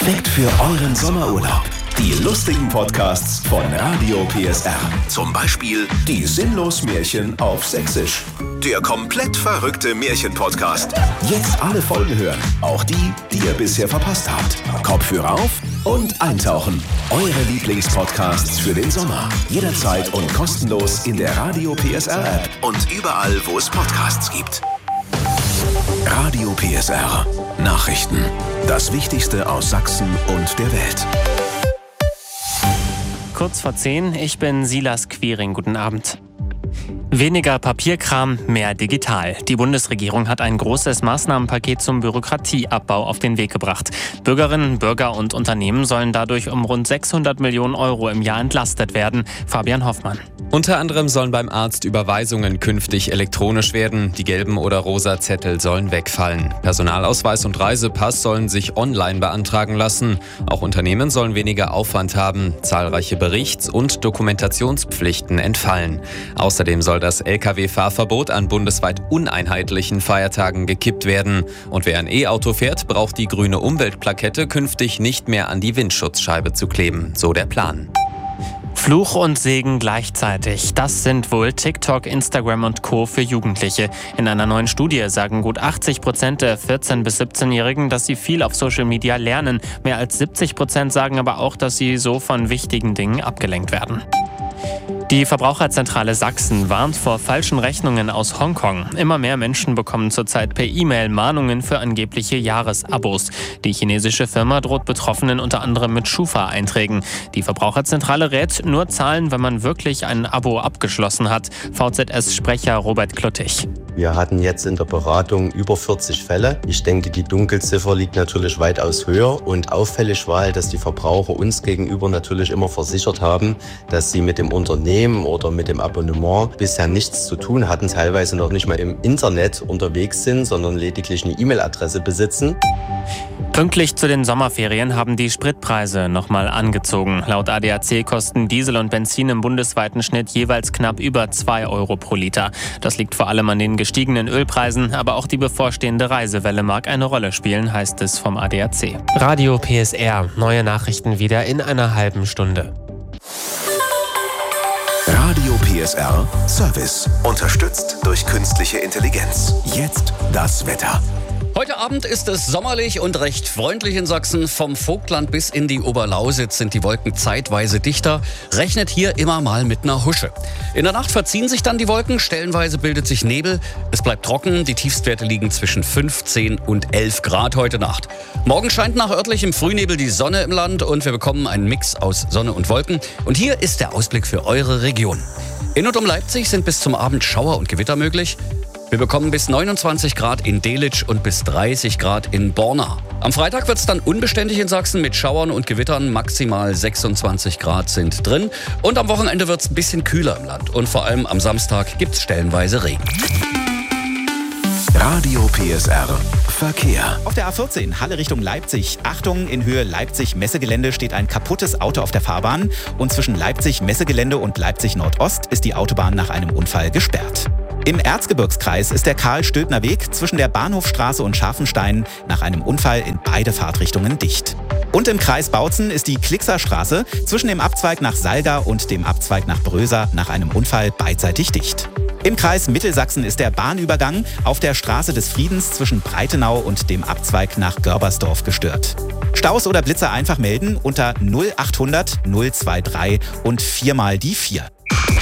Perfekt für euren Sommerurlaub. Die lustigen Podcasts von Radio PSR. Zum Beispiel die Sinnlos-Märchen auf Sächsisch. Der komplett verrückte Märchen-Podcast. Jetzt alle Folgen hören. Auch die, die ihr bisher verpasst habt. Kopfhörer auf und eintauchen. Eure Lieblingspodcasts für den Sommer. Jederzeit und kostenlos in der Radio PSR-App und überall, wo es Podcasts gibt. Radio PSR. Nachrichten. Das Wichtigste aus Sachsen und der Welt. Kurz vor 10, ich bin Silas Quiring. Guten Abend. Weniger Papierkram, mehr digital. Die Bundesregierung hat ein großes Maßnahmenpaket zum Bürokratieabbau auf den Weg gebracht. Bürgerinnen, Bürger und Unternehmen sollen dadurch um rund 600 Millionen Euro im Jahr entlastet werden. Fabian Hoffmann. Unter anderem sollen beim Arzt Überweisungen künftig elektronisch werden. Die gelben oder rosa Zettel sollen wegfallen. Personalausweis und Reisepass sollen sich online beantragen lassen. Auch Unternehmen sollen weniger Aufwand haben. Zahlreiche Berichts- und Dokumentationspflichten entfallen. Außerdem soll das Lkw-Fahrverbot an bundesweit uneinheitlichen Feiertagen gekippt werden. Und wer ein E-Auto fährt, braucht die grüne Umweltplakette künftig nicht mehr an die Windschutzscheibe zu kleben. So der Plan. Fluch und Segen gleichzeitig. Das sind wohl TikTok, Instagram und Co. für Jugendliche. In einer neuen Studie sagen gut 80% der 14- bis 17-Jährigen, dass sie viel auf Social Media lernen. Mehr als 70% sagen aber auch, dass sie so von wichtigen Dingen abgelenkt werden. Die Verbraucherzentrale Sachsen warnt vor falschen Rechnungen aus Hongkong. Immer mehr Menschen bekommen zurzeit per E-Mail Mahnungen für angebliche Jahresabos. Die chinesische Firma droht Betroffenen unter anderem mit Schufa-Einträgen. Die Verbraucherzentrale rät, nur zahlen, wenn man wirklich ein Abo abgeschlossen hat. VZS-Sprecher Robert Kluttig. Wir hatten jetzt in der Beratung über 40 Fälle. Ich denke, die Dunkelziffer liegt natürlich weitaus höher. Und auffällig war halt, dass die Verbraucher uns gegenüber natürlich immer versichert haben, dass sie mit dem Unternehmen oder mit dem Abonnement bisher nichts zu tun hatten, teilweise noch nicht mal im Internet unterwegs sind, sondern lediglich eine E-Mail-Adresse besitzen. Pünktlich zu den Sommerferien haben die Spritpreise nochmal angezogen. Laut ADAC kosten Diesel und Benzin im bundesweiten Schnitt jeweils knapp über 2 Euro pro Liter. Das liegt vor allem an den gestiegenen Ölpreisen, aber auch die bevorstehende Reisewelle mag eine Rolle spielen, heißt es vom ADAC. Radio PSR, neue Nachrichten wieder in einer halben Stunde. Radio PSR Service. Unterstützt durch künstliche Intelligenz. Jetzt das Wetter. Heute Abend ist es sommerlich und recht freundlich in Sachsen. Vom Vogtland bis in die Oberlausitz sind die Wolken zeitweise dichter. Rechnet hier immer mal mit einer Husche. In der Nacht verziehen sich dann die Wolken, stellenweise bildet sich Nebel. Es bleibt trocken, die Tiefstwerte liegen zwischen 15 und 11 Grad heute Nacht. Morgen scheint nach örtlichem Frühnebel die Sonne im Land und wir bekommen einen Mix aus Sonne und Wolken. Und hier ist der Ausblick für eure Region. In und um Leipzig sind bis zum Abend Schauer und Gewitter möglich. Wir bekommen bis 29 Grad in Delitzsch und bis 30 Grad in Borna. Am Freitag wird es dann unbeständig in Sachsen mit Schauern und Gewittern. Maximal 26 Grad sind drin. Und am Wochenende wird es ein bisschen kühler im Land. Und vor allem am Samstag gibt es stellenweise Regen. Radio PSR Verkehr. Auf der A14 Halle Richtung Leipzig. Achtung, in Höhe Leipzig-Messegelände steht ein kaputtes Auto auf der Fahrbahn. Und zwischen Leipzig-Messegelände und Leipzig-Nordost ist die Autobahn nach einem Unfall gesperrt. Im Erzgebirgskreis ist der Karl-Stödner-Weg zwischen der Bahnhofstraße und Scharfenstein nach einem Unfall in beide Fahrtrichtungen dicht. Und im Kreis Bautzen ist die Klickser-Straße zwischen dem Abzweig nach Salga und dem Abzweig nach Bröser nach einem Unfall beidseitig dicht. Im Kreis Mittelsachsen ist der Bahnübergang auf der Straße des Friedens zwischen Breitenau und dem Abzweig nach Görbersdorf gestört. Staus oder Blitzer einfach melden unter 0800 023 und 4 mal die 4.